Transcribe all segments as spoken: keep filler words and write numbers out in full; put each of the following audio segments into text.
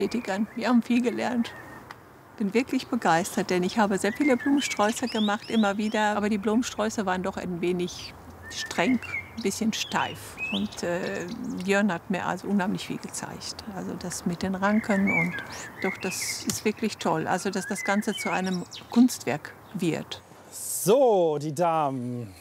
Wir haben viel gelernt. Bin wirklich begeistert, denn ich habe sehr viele Blumensträuße gemacht, immer wieder. Aber die Blumensträuße waren doch ein wenig streng, ein bisschen steif. Und äh, Jörn hat mir also unheimlich viel gezeigt. Also das mit den Ranken und doch, das ist wirklich toll. Also dass das Ganze zu einem Kunstwerk wird. So, die Damen.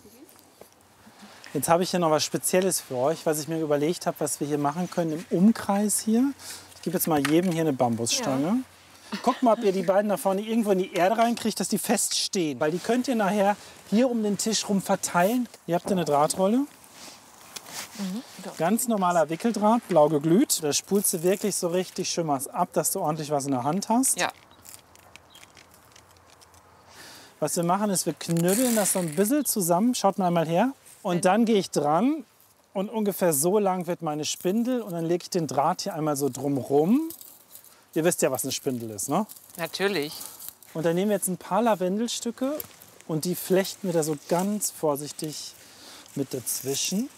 Jetzt habe ich hier noch was Spezielles für euch, was ich mir überlegt habe, was wir hier machen können im Umkreis hier. Ich gebe jetzt mal jedem hier eine Bambusstange. Ja. Guckt mal, ob ihr die beiden da vorne irgendwo in die Erde reinkriegt, dass die feststehen. Weil die könnt ihr nachher hier um den Tisch rum verteilen. Ihr habt eine Drahtrolle. Mhm. Ganz normaler Wickeldraht, blau geglüht. Da spulst du wirklich so richtig schön was ab, dass du ordentlich was in der Hand hast. Ja. Was wir machen, ist, wir knüppeln das so ein bisschen zusammen. Schaut mal einmal her. Und dann gehe ich dran und ungefähr so lang wird meine Spindel. Und dann lege ich den Draht hier einmal so drumrum. Ihr wisst ja, was eine Spindel ist, ne? Natürlich. Und dann nehmen wir jetzt ein paar Lavendelstücke und die flechten wir da so ganz vorsichtig mit dazwischen.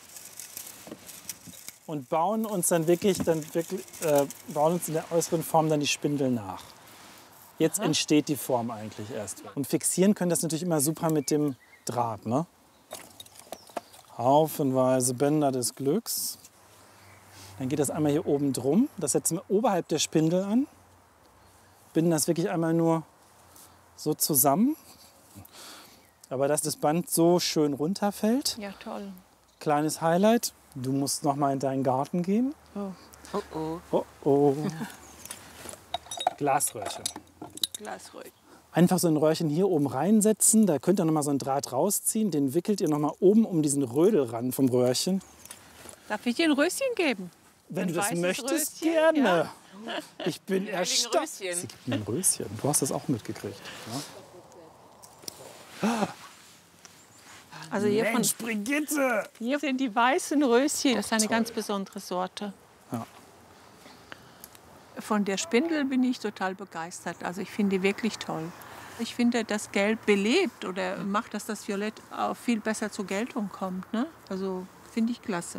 Und bauen uns dann wirklich, dann wirklich äh, bauen uns in der äußeren Form dann die Spindel nach. Jetzt Aha. entsteht die Form eigentlich erst. Und fixieren können das natürlich immer super mit dem Draht, ne? Haufenweise Bänder des Glücks. Dann geht das einmal hier oben drum. Das setzen wir oberhalb der Spindel an. Binden das wirklich einmal nur so zusammen. Aber dass das Band so schön runterfällt. Ja, toll. Kleines Highlight. Du musst noch mal in deinen Garten gehen. Oh, oh. oh. oh, oh. Glasröhrchen. Glasröhrchen. Einfach so ein Röhrchen hier oben reinsetzen. Da könnt ihr noch mal so einen Draht rausziehen. Den wickelt ihr noch mal oben um diesen Rödel ran vom Röhrchen. Darf ich dir ein Röschen geben? Wenn ein du das möchtest, Röschen? gerne. Ja. Ich bin erstaunt. Sie Röschen. gibt mir ein Röschen. Du hast das auch mitgekriegt. Ja? Also hier, Mensch, von, Brigitte! hier sind die weißen Röschen. Das ist eine Toll. ganz besondere Sorte. Ja. Von der Spindel bin ich total begeistert. Also ich finde die wirklich toll. Ich finde, das Gelb belebt oder macht, dass das Violett auch viel besser zur Geltung kommt. Ne? Also finde ich klasse.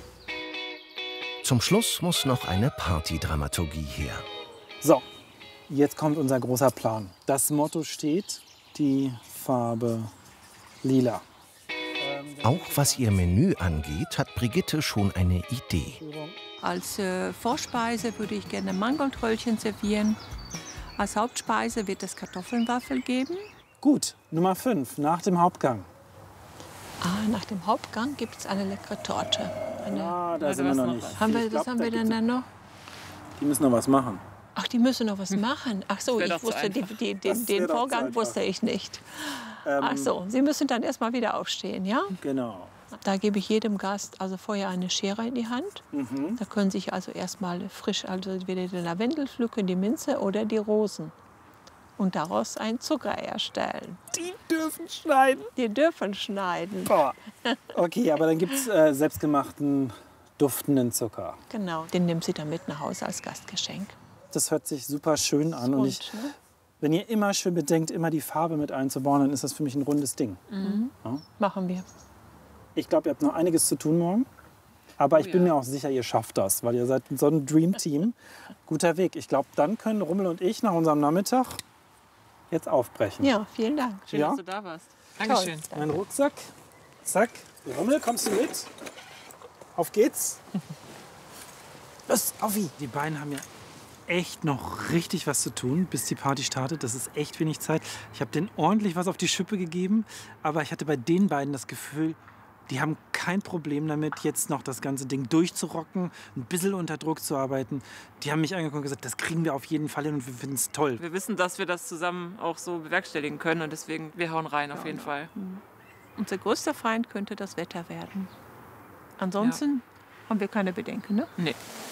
Zum Schluss muss noch eine Partydramaturgie her. So, jetzt kommt unser großer Plan. Das Motto steht, die Farbe lila. Auch was ihr Menü angeht, hat Brigitte schon eine Idee. Als äh, Vorspeise würde ich gerne Mangoldröllchen servieren. Als Hauptspeise wird es Kartoffelnwaffel geben. Gut, Nummer fünf, nach dem Hauptgang. Ah, nach dem Hauptgang gibt es eine leckere Torte. Eine Ah, da sind wir noch nicht. Haben wir, Ich glaub, was haben da wir denn gibt's- dann noch? Die müssen noch was machen. Ach, die müssen noch was machen. Ach so, wär ich doch zu wusste, die, einfach. die, Das den, wär den doch zu Vorgang einfach. wusste ich nicht. Ähm, Ach so, Sie müssen dann erst mal wieder aufstehen, ja? Genau. Da gebe ich jedem Gast also vorher eine Schere in die Hand. Mhm. Da können sich also erstmal frisch, also entweder den Lavendel pflücken, die Minze oder die Rosen. Und daraus einen Zucker erstellen. Die dürfen schneiden. Die dürfen schneiden. Boah. Okay, aber dann gibt es äh, selbstgemachten, duftenden Zucker. Genau, den nehmen Sie dann mit nach Hause als Gastgeschenk. Das hört sich super schön an. Und ich, ne? wenn ihr immer schön bedenkt, immer die Farbe mit einzubauen, dann ist das für mich ein rundes Ding. Mhm. Ja? Machen wir. Ich glaube, ihr habt noch einiges zu tun morgen. Aber ich Oh bin ja. mir auch sicher, ihr schafft das, weil ihr seid so ein Dream-Team. Guter Weg. Ich glaube, dann können Rummel und ich nach unserem Nachmittag jetzt aufbrechen. Ja, vielen Dank. Schön, Ja? dass du da warst. Dankeschön. Mein Rucksack. Zack. Rummel, kommst du mit? Auf geht's. Los, auf wie. Die beiden haben ja echt noch richtig was zu tun, bis die Party startet. Das ist echt wenig Zeit. Ich habe denen ordentlich was auf die Schippe gegeben. Aber ich hatte bei den beiden das Gefühl, die haben kein Problem damit, jetzt noch das ganze Ding durchzurocken, ein bisschen unter Druck zu arbeiten. Die haben mich angeguckt und gesagt, das kriegen wir auf jeden Fall hin und wir finden es toll. Wir wissen, dass wir das zusammen auch so bewerkstelligen können und deswegen, wir hauen rein auf jeden Fall. Unser größter Feind könnte das Wetter werden. Ansonsten haben wir keine Bedenken, ne? Nee.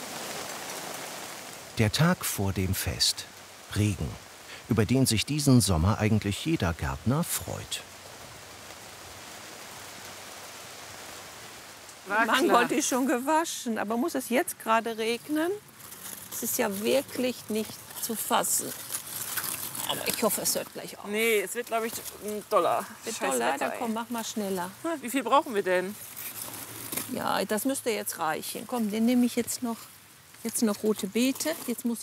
Der Tag vor dem Fest. Regen, über den sich diesen Sommer eigentlich jeder Gärtner freut. War Mangold ist schon gewaschen, aber muss es jetzt gerade regnen? Es ist ja wirklich nicht zu fassen. Aber ich hoffe, es hört gleich auf. Nee, es wird, glaube ich, ein Dollar. Wird Scheiß toller, Wetter, dann ey. komm, mach mal schneller. Wie viel brauchen wir denn? Ja, das müsste jetzt reichen. Komm, den nehme ich jetzt noch. Jetzt noch rote Beete. Jetzt muss